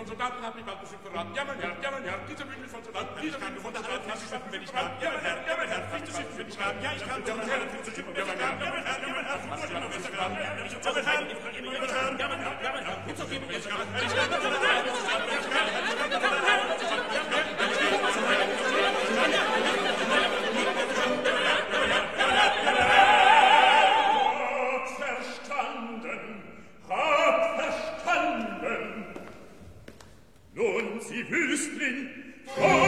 Soldaten hat mich bald bestimmt verraten. Ja, mein Herr, dieser Bündel von Soldaten, dieser Bündel von Soldaten hat mich bald bestimmt verraten. Ja, mein Herr, nicht zu schiffen, wenn ich kann. Ja, ich kann, ja, mein Herr, nicht zu schiffen, wenn ich kann. Ja, mein Herr, ja, mein Herr, was ist noch besser geraten? Ja, mein Herr, ja, mein Herr, ja, mein Herr, nicht so viel, wenn ich kann. Ich kann, Nun, Sie Wüstling,